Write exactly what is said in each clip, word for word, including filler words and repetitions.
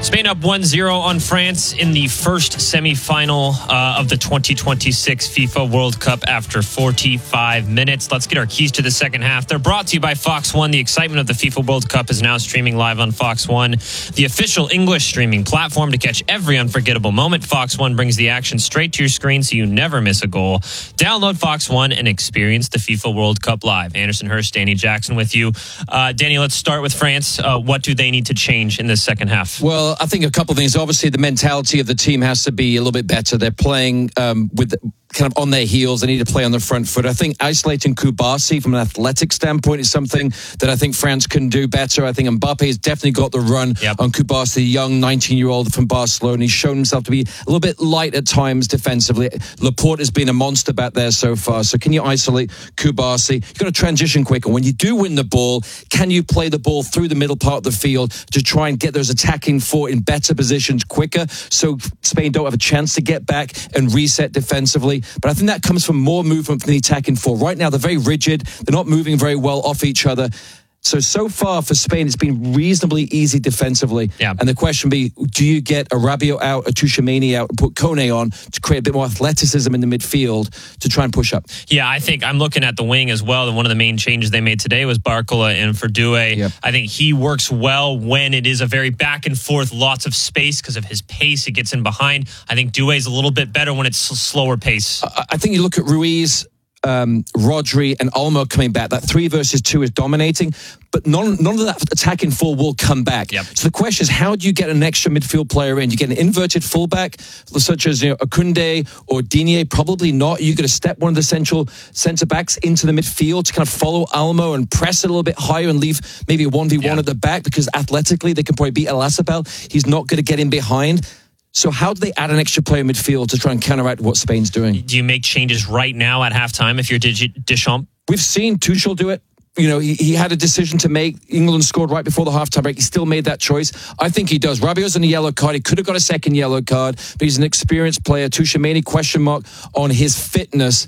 Spain up one zero on France in the first semifinal uh, of the twenty twenty-six FIFA World Cup after forty-five minutes. Let's get our keys to the second half. They're brought to you by Fox One. The excitement of the FIFA World Cup is now streaming live on Fox One, the official English streaming platform to catch every unforgettable moment. Fox One brings the action straight to your screen so you never miss a goal. Download Fox One and experience the FIFA World Cup live. Anderson Hurst, Danny Jackson with you. Uh, Danny, let's start with France. Uh, what do they need to change in this second half? Well, I think a couple of things. Obviously, the mentality of the team has to be a little bit better. They're playing um, with kind of on their heels. They need to play on the front foot. I think isolating Kubasi from an athletic standpoint is something that I think France can do better. I think Mbappe has definitely got the run yep. on Kubasi, the young nineteen-year-old from Barcelona. He's shown himself to be a little bit light at times defensively. Laporte has been a monster back there so far. So can you isolate Kubasi? You've got to transition quicker. When you do win the ball, can you play the ball through the middle part of the field to try and get those attacking four in better positions quicker so Spain don't have a chance to get back and reset defensively? But I think that comes from more movement from the attacking four. Right now, they're very rigid. They're not moving very well off each other. So, so far for Spain, it's been reasonably easy defensively. Yeah. And the question be, do you get a Rabiot out, a Tchouaméni out, and put Kone on to create a bit more athleticism in the midfield to try and push up? Yeah, I think I'm looking at the wing as well. And one of the main changes they made today was Barcola in for Doué. Yep. I think he works well when it is a very back and forth, lots of space because of his pace. He gets in behind. I think Doué is a little bit better when it's slower pace. I, I think you look at Ruiz, Um, Rodri and Olmo coming back. That three versus two is dominating, but none, none of that attacking four will come back. Yep. So the question is, how do you get an extra midfield player in? You get an inverted fullback, such as you know, Akounde or Digne? Probably not. You're going to step one of the central centre backs into the midfield to kind of follow Olmo and press it a little bit higher and leave maybe a one v one yeah. at the back because athletically they can probably beat Elasabel. He's not going to get in behind. So how do they add an extra player in midfield to try and counteract what Spain's doing? Do you make changes right now at halftime if you're Deschamps? We've seen Tuchel do it. You know, he, he had a decision to make. England scored right before the halftime break. He still made that choice. I think he does. Rabiot's on a yellow card. He could have got a second yellow card, but he's an experienced player. Tchouaméni, question mark on his fitness.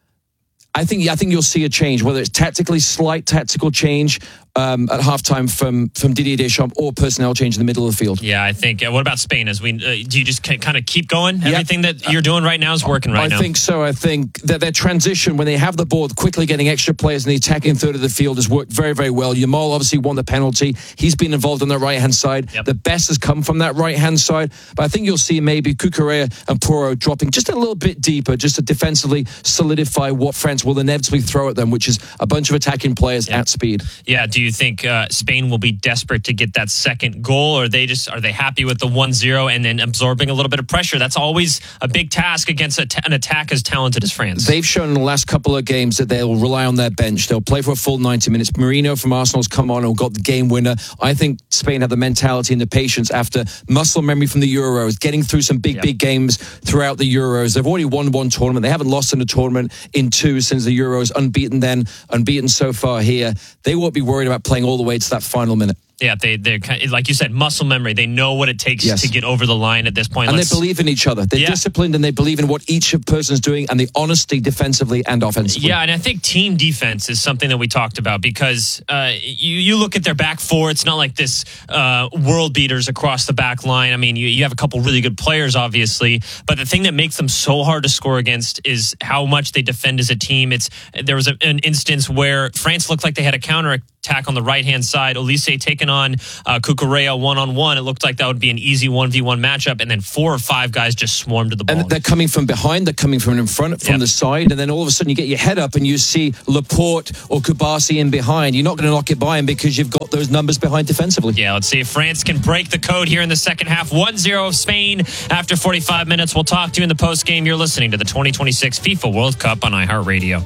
I think I think you'll see a change, whether it's tactically, slight tactical change um, at halftime from, from Didier Deschamps or personnel change in the middle of the field. Yeah, I think. Uh, what about Spain? As we, uh, do you just kind of keep going? Yep. Everything that you're doing right now is working right I now. I think so. I think that their transition, when they have the ball, quickly getting extra players in the attacking third of the field has worked very, very well. Yamal obviously won the penalty. He's been involved on the right-hand side. Yep. The best has come from that right-hand side. But I think you'll see maybe Cucurella and Porro dropping just a little bit deeper, just to defensively solidify what France will inevitably throw at them, which is a bunch of attacking players yeah. at speed. Yeah. Do you think uh, Spain will be desperate to get that second goal, or are they just are they happy with the one zero and then absorbing a little bit of pressure? That's always a big task against a t- an attack as talented as France. They've shown in the last couple of games that they'll rely on their bench. They'll play for a full ninety minutes. Marino from Arsenal's come on and got the game winner. I think Spain have the mentality and the patience after muscle memory from the Euros, getting through some big, yep. big games throughout the Euros. They've already won one tournament. They haven't lost in a tournament in two since the Euros, unbeaten then, unbeaten so far here. They won't be worried about playing all the way to that final minute. Yeah, they, they're, like you said, muscle memory. They know what it takes yes. to get over the line at this point. And Let's, they believe in each other. They're yeah. disciplined and they believe in what each person's doing and the honesty defensively and offensively. Yeah, and I think team defense is something that we talked about because uh, you, you look at their back four, it's not like this uh, world beaters across the back line. I mean, you, you have a couple really good players, obviously, but the thing that makes them so hard to score against is how much they defend as a team. It's There was a, an instance where France looked like they had a counter attack on the right-hand side. Olise taking on uh, Cucurella one-on-one. It looked like that would be an easy one v one matchup, and then four or five guys just swarmed to the ball. And they're coming from behind, they're coming from in front, from yep. the side, and then all of a sudden you get your head up and you see Laporte or Kubasi in behind. You're not going to knock it by him because you've got those numbers behind defensively. Yeah, let's see if France can break the code here in the second half. one zero Spain after forty-five minutes. We'll talk to you in the post-game. You're listening to the twenty twenty-six FIFA World Cup on iHeartRadio.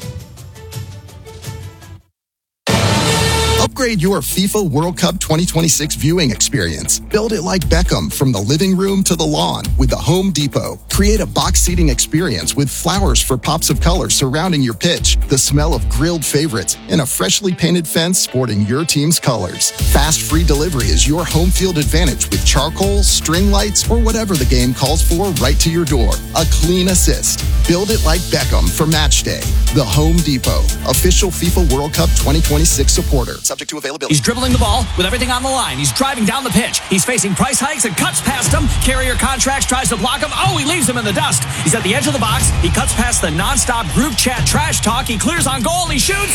Upgrade your FIFA World Cup twenty twenty-six viewing experience. Build it like Beckham from the living room to the lawn with the Home Depot. Create a box seating experience with flowers for pops of color surrounding your pitch, the smell of grilled favorites, and a freshly painted fence sporting your team's colors. Fast free delivery is your home field advantage with charcoal, string lights, or whatever the game calls for right to your door. A clean assist. Build it like Beckham for match day. The Home Depot, official FIFA World Cup twenty twenty-six supporter. Subject to availability. He's dribbling the ball with everything on the line. He's driving down the pitch. He's facing price hikes and cuts past him. Carrier Contracts tries to block him. Oh, he leaves him in the dust. He's at the edge of the box. He cuts past the nonstop group chat trash talk. He clears on goal. He shoots.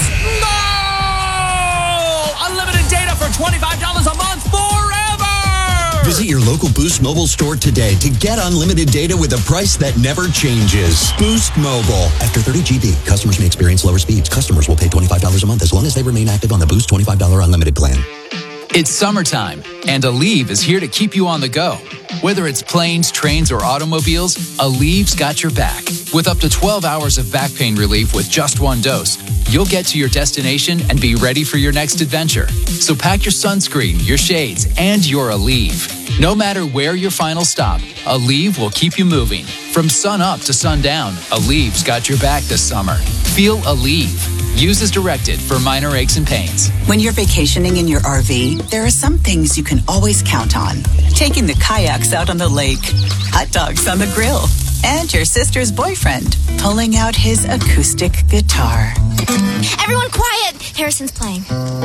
Goal! Unlimited data for twenty-five dollars a month forever! Visit your local Boost Mobile store today to get unlimited data with a price that never changes. Boost Mobile. After thirty gigabytes, customers may experience lower speeds. Customers will pay twenty-five dollars a month as long as they remain active on the Boost twenty-five dollars unlimited plan. It's summertime, and Aleve is here to keep you on the go. Whether it's planes, trains, or automobiles, Aleve's got your back. With up to twelve hours of back pain relief with just one dose, you'll get to your destination and be ready for your next adventure. So pack your sunscreen, your shades, and your Aleve. No matter where your final stop, Aleve will keep you moving. From sun up to sundown, Aleve's got your back this summer. Feel Aleve. Use as directed for minor aches and pains. When you're vacationing in your R V, there are some things you can always count on. Taking the kayaks out on the lake, hot dogs on the grill, and your sister's boyfriend pulling out his acoustic guitar. Everyone quiet! Harrison's playing.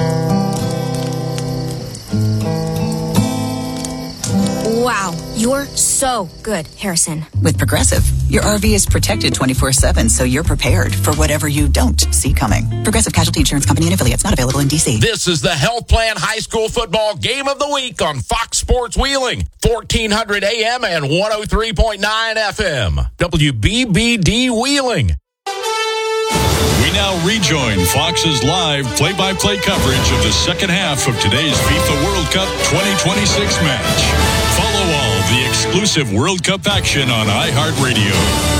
Wow, you're so good, Harrison. With Progressive, your R V is protected twenty-four seven, so you're prepared for whatever you don't see coming. Progressive Casualty Insurance Company and affiliates, not available in D C. This is the Health Plan High School Football Game of the Week on Fox Sports Wheeling, fourteen hundred A M and one oh three point nine F M. W B B D Wheeling. We now rejoin Fox's live play-by-play coverage of the second half of today's FIFA World Cup twenty twenty-six match. Follow all the exclusive World Cup action on iHeartRadio.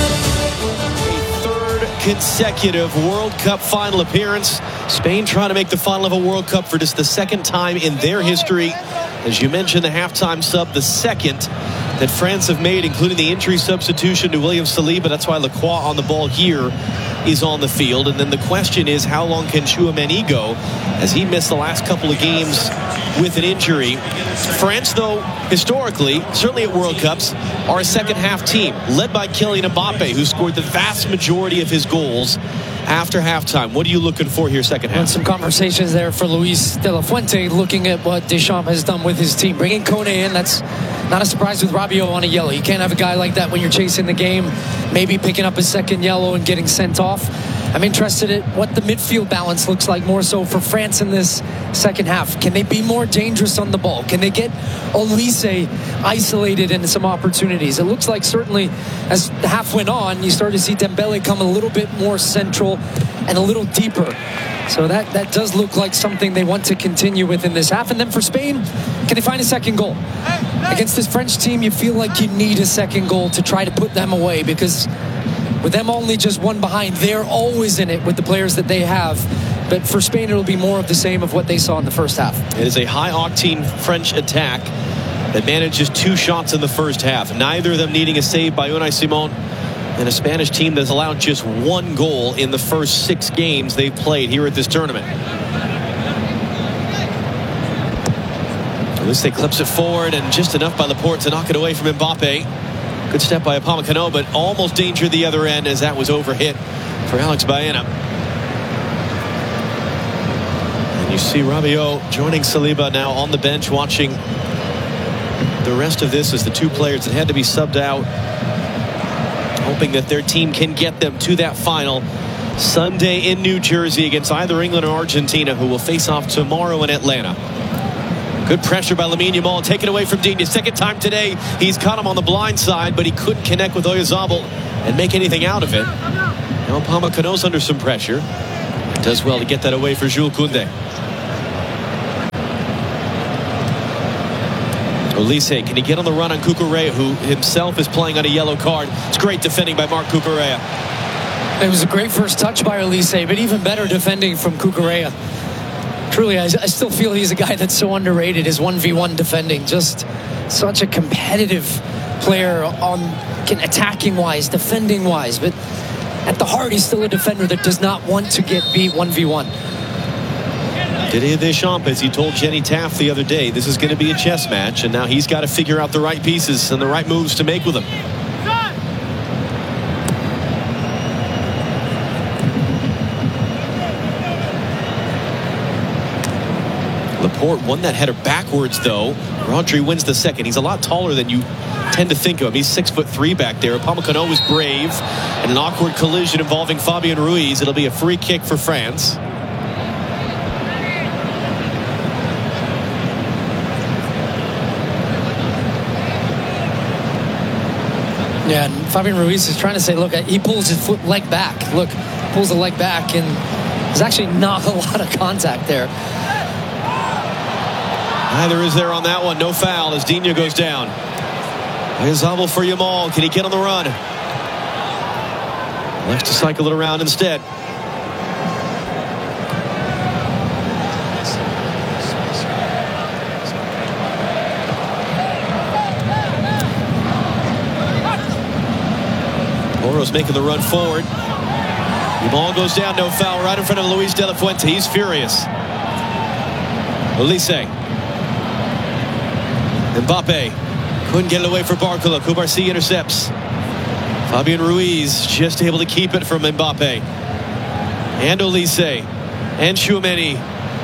A third consecutive World Cup final appearance. Spain trying to make the final of a World Cup for just the second time in their history. As you mentioned, the halftime sub, the second that France have made, including the injury substitution to William Saliba. That's why Lacroix on the ball here is on the field. And then the question is, how long can Tchouaméni go, as he missed the last couple of games with an injury? France, though, historically, certainly at World Cups, are a second-half team, led by Kylian Mbappe, who scored the vast majority of his goals after halftime. What are you looking for here second half? And some conversations there for Luis de la Fuente, looking at what Deschamps has done with his team. Bringing Kone in, that's not a surprise with Rabiot on a yellow. You can't have a guy like that when you're chasing the game, maybe picking up his second yellow and getting sent off. I'm interested in what the midfield balance looks like more so for France in this second half. Can they be more dangerous on the ball? Can they get Olise isolated into some opportunities? It looks like certainly as the half went on, you started to see Dembele come a little bit more central and a little deeper. So that, that does look like something they want to continue with in this half. And then for Spain, can they find a second goal? Against this French team, you feel like you need a second goal to try to put them away, because with them only just one behind, they're always in it with the players that they have. But for Spain, it'll be more of the same of what they saw in the first half. It is a high-octane French attack that manages two shots in the first half, neither of them needing a save by Unai Simon, and a Spanish team that's allowed just one goal in the first six games they've played here at this tournament. At least they clips it forward, and just enough by Laporte to knock it away from Mbappe. Good step by Upamecano, but almost danger the other end as that was overhit for Alex Baena. And you see Rabiot joining Saliba now on the bench, watching the rest of this as the two players that had to be subbed out, hoping that their team can get them to that final Sunday in New Jersey against either England or Argentina, who will face off tomorrow in Atlanta. Good pressure by Lamine Yamal, taken away from Digne. Second time today, he's caught him on the blind side, but he couldn't connect with Oyarzabal and make anything out of it. Now Upamecano's under some pressure. Does well to get that away for Jules Koundé. Olise, can he get on the run on Cucurella, who himself is playing on a yellow card? It's great defending by Marc Cucurella. It was a great first touch by Olise, but even better defending from Cucurella. Truly, I, I still feel he's a guy that's so underrated. His one v one defending, just such a competitive player on attacking wise, defending wise, but at the heart he's still a defender that does not want to get beat one v one. Didier Deschamps, as he told Jenny Taft the other day, this is going to be a chess match, and now he's got to figure out the right pieces and the right moves to make with them. court. Won that header backwards, though. Rodri wins the second. He's a lot taller than you tend to think of him. He's six foot three back there. Upamecano was brave. And an awkward collision involving Fabian Ruiz. It'll be a free kick for France. Yeah, and Fabian Ruiz is trying to say, look, he pulls his foot leg back. Look, pulls the leg back, and there's actually not a lot of contact there. Neither is there on that one. No foul as Digne goes down. Oyarzabal for Yamal. Can he get on the run? Left to cycle it around instead. Oro's making the run forward. Yamal goes down, no foul, right in front of Luis de la Fuente. He's furious. Olise. Mbappe couldn't get it away for Barcola. Cubarsí intercepts. Fabian Ruiz just able to keep it from Mbappe. And Olise. And Tchouaméni.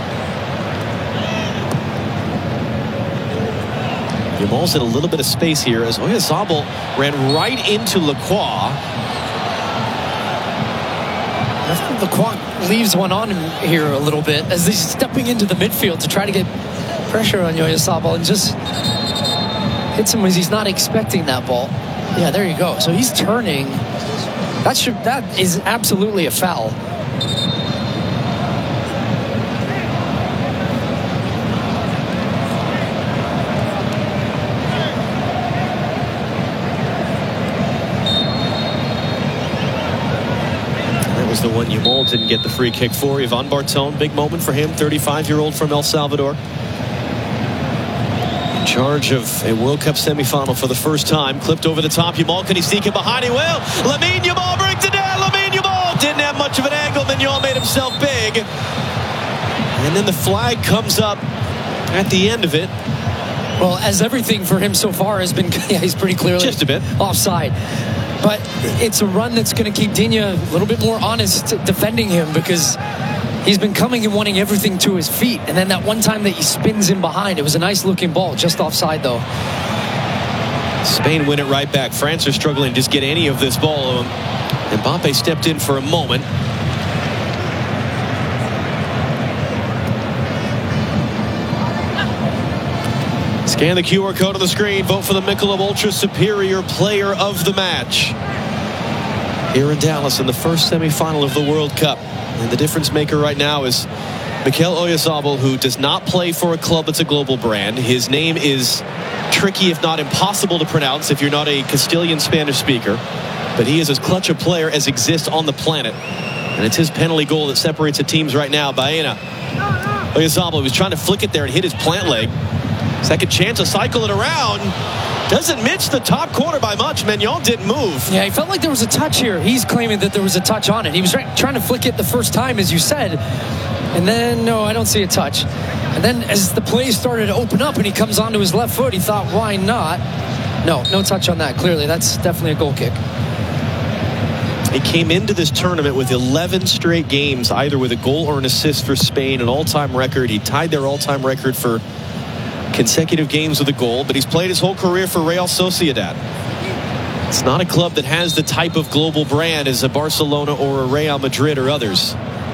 Yamal's in a little bit of space here as Oyarzabal ran right into Lacroix. I think Lacroix leaves one on him here a little bit as he's stepping into the midfield to try to get pressure on Oyarzabal and just hits him as he's not expecting that ball. Yeah, there you go. So he's turning. That should that is absolutely a foul. The one Yamal didn't get the free kick for. Ivan Barton, big moment for him, thirty-five-year-old from El Salvador. In charge of a World Cup semifinal for the first time. Clipped over the top. Yamal, can he sneak it behind? He will. Lamine Yamal brings it down. Lamine Yamal didn't have much of an angle. Mignon made himself big. And then the flag comes up at the end of it. Well, as everything for him so far has been, yeah, he's pretty clearly just a bit offside. But it's a run that's going to keep Digne a little bit more honest defending him because he's been coming and wanting everything to his feet. And then that one time that he spins in behind, it was a nice looking ball, just offside though. Spain win it right back. France are struggling to just get any of this ball. Mbappe stepped in for a moment. Scan the Q R code on the screen. Vote for the Michelob Ultra Superior Player of the Match. Here in Dallas in the first semifinal of the World Cup. And the difference maker right now is Mikel Oyarzabal, who does not play for a club that's a global brand. His name is tricky, if not impossible to pronounce if you're not a Castilian Spanish speaker. But he is as clutch a player as exists on the planet. And it's his penalty goal that separates the teams right now. Baena. Oyarzabal was trying to flick it there and hit his plant leg. Second chance to cycle it around. Doesn't miss the top corner by much. Mignon didn't move. Yeah, he felt like there was a touch here. He's claiming that there was a touch on it. He was try- trying to flick it the first time, as you said. And then, no, I don't see a touch. And then as the play started to open up and he comes onto his left foot, he thought, why not? No, no touch on that. Clearly, that's definitely a goal kick. He came into this tournament with eleven straight games, either with a goal or an assist for Spain, an all-time record. He tied their all-time record for consecutive games with a goal, but he's played his whole career for Real Sociedad. It's not a club that has the type of global brand as a Barcelona or a Real Madrid or others.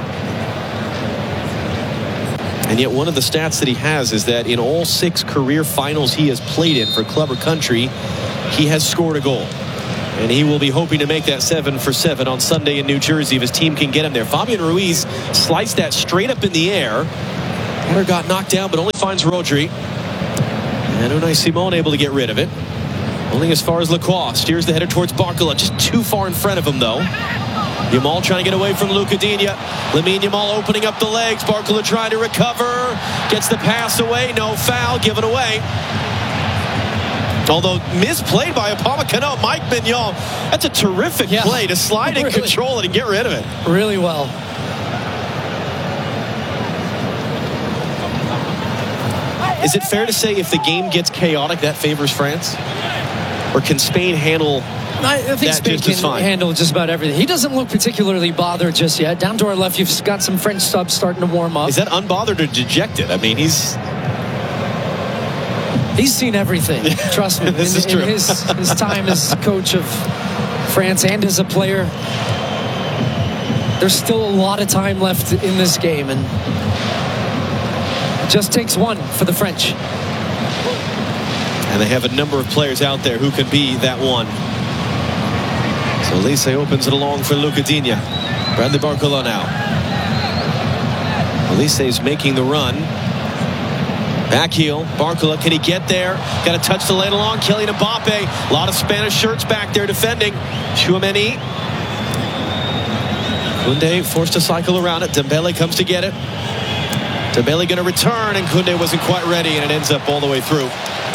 And yet one of the stats that he has is that in all six career finals he has played in for club or country, he has scored a goal. And he will be hoping to make that seven for seven on Sunday in New Jersey if his team can get him there. Fabian Ruiz sliced that straight up in the air. Header got knocked down, but only finds Rodri. And Unai Simon able to get rid of it. Only as far as Lacroix. Steers the header towards Barcola. Just too far in front of him, though. Yamal trying to get away from Luca Digne. Lamine Yamal opening up the legs. Barcola trying to recover. Gets the pass away. No foul. Given away. Although misplayed by Upamecano. Mike Mignon. That's a terrific yeah. play to slide and really, control it and get rid of it. Really well. Is it fair to say if the game gets chaotic, that favors France? Or can Spain handle I, I think Spain can handle just about everything. He doesn't look particularly bothered just yet. Down to our left, you've got some French subs starting to warm up. Is that unbothered or dejected? I mean, he's... He's seen everything. Trust me. This in, is true. In his, his time as coach of France and as a player, there's still a lot of time left in this game, and it just takes one for the French. And they have a number of players out there who can be that one. So Olise opens it along for Luca Digne. Bradley Barcola now. Olise is making the run. Back heel. Barcola, can he get there? Got a touch to lay it along. Kylian Mbappe. A lot of Spanish shirts back there defending. Tchouaméni. Koundé forced to cycle around it. Dembele comes to get it. Dembele going to return, and Koundé wasn't quite ready, and it ends up all the way through.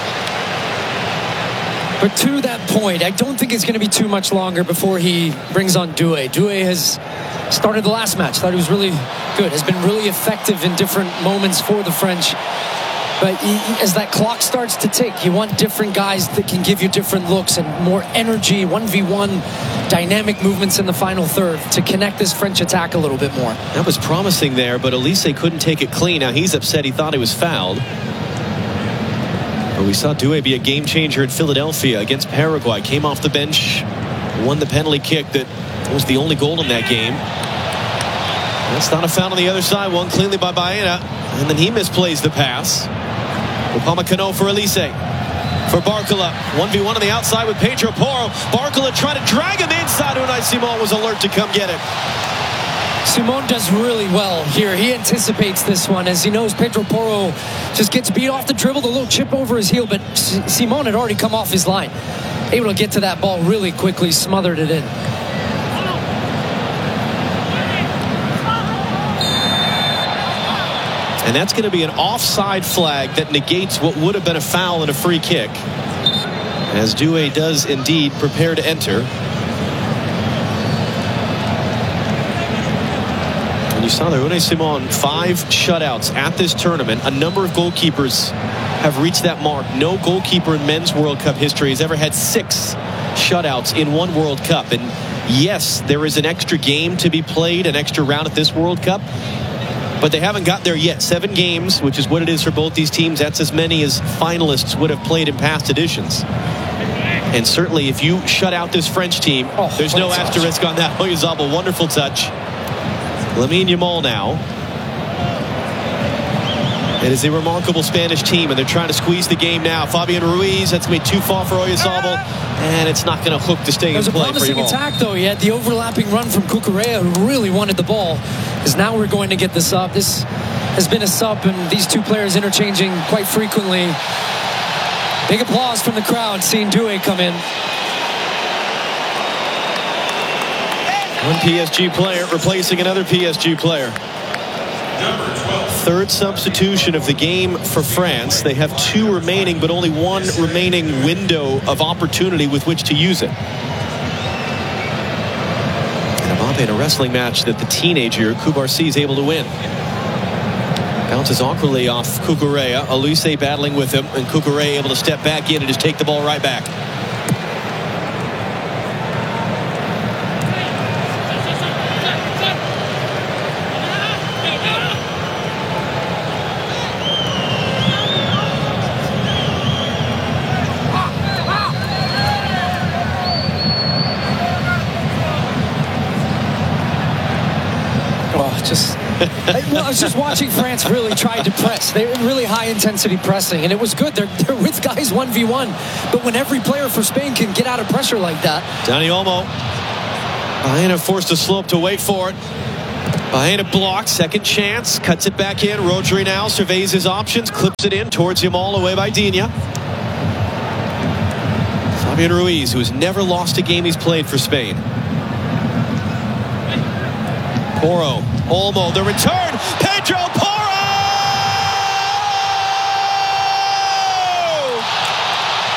But to that point, I don't think it's going to be too much longer before he brings on Doué. Doué has started the last match. Thought he was really good. Has been really effective in different moments for the French. But he, as that clock starts to tick, you want different guys that can give you different looks and more energy, one v one dynamic movements in the final third to connect this French attack a little bit more. That was promising there, but Olise couldn't take it clean. Now he's upset. He thought he was fouled. But we saw Doué be a game changer at Philadelphia against Paraguay. Came off the bench, won the penalty kick that was the only goal in that game. That's not a foul on the other side. Won cleanly by Baena. And then he misplays the pass. Upamecano for Olise. For Barcola. one v one on the outside with Pedro Porro. Barcola trying to drag him inside. Unai Simon was alert to come get it. Simon does really well here. He anticipates this one as he knows Pedro Porro just gets beat off the dribble, a little chip over his heel, but Simon had already come off his line. Able to get to that ball really quickly, smothered it in. And that's going to be an offside flag that negates what would have been a foul and a free kick. As Doué does indeed prepare to enter. And you saw there, Unai Simon, five shutouts at this tournament. A number of goalkeepers have reached that mark. No goalkeeper in men's World Cup history has ever had six shutouts in one World Cup. And yes, there is an extra game to be played, an extra round at this World Cup. But they haven't got there yet. Seven games, which is what it is for both these teams. That's as many as finalists would have played in past editions. And certainly if you shut out this French team, oh, there's no asterisk on that. Oyarzabal, wonderful touch. Lamine Yamal now. It is a remarkable Spanish team, and they're trying to squeeze the game now. Fabian Ruiz, that's going to be too far for Oyarzabal, and it's not going to hook to stay in play for Yamal. There's a promising attack, though. He had the overlapping run from Cucurella, who really wanted the ball, because now we're going to get the sub. This has been a sub, and these two players interchanging quite frequently. Big applause from the crowd seeing Doué come in. One P S G player replacing another P S G player. Third substitution of the game for France. They have two remaining, but only one remaining window of opportunity with which to use it. And Mbappe in a wrestling match that the teenager Koubarsi is able to win. Bounces awkwardly off Cucurella. Olise battling with him, and Cucurella able to step back in and just take the ball right back. Just, well, I was just watching France really try to press. They were really high-intensity pressing, and it was good. They're, they're with guys one v one, but when every player for Spain can get out of pressure like that. Dani Olmo. Baena forced to slope to wait for it. Baena blocks, second chance, cuts it back in. Rodri now surveys his options, clips it in towards Yamal, away by Digne. Fabian Ruiz, who has never lost a game he's played for Spain. Porro, Olmo, the return, Pedro Porro!